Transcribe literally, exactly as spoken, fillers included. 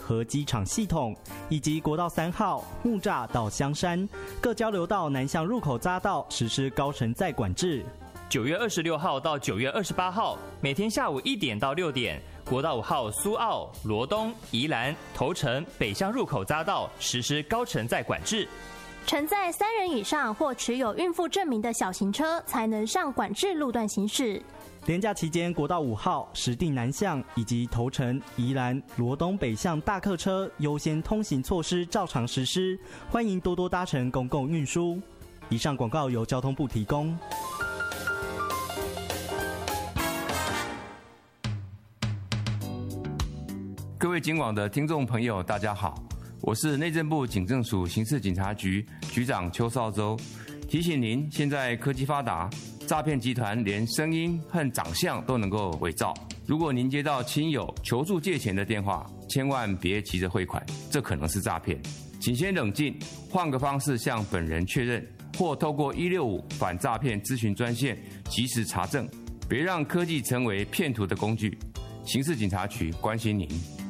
和机场系统，以及国道三号木栅到香山各交流道南向入口匝道实施高乘载管制。 九月二十六号到九月二十八号，每天下午一点到六点，国道五号苏澳、罗东、宜兰、头城北向入口匝道实施高乘载管制。 承载三人以上或持有孕妇证明的小型车才能上管制路段行驶。 连假期间，国道五号、石碇南向以及头城、宜兰、罗东北向大客车优先通行措施照常实施，欢迎多多搭乘公共运输。以上广告由交通部提供。 各位警网的听众朋友，大家好，我是内政部警政署刑事警察局局长邱少洲。提醒您，现在科技发达，诈骗集团连声音和长相都能够伪造。如果您接到亲友求助借钱的电话，千万别急着汇款，这可能是诈骗。请先冷静，换个方式向本人确认，或透过一六五反诈骗咨询专线及时查证，别让科技成为骗徒的工具。刑事警察局关心您。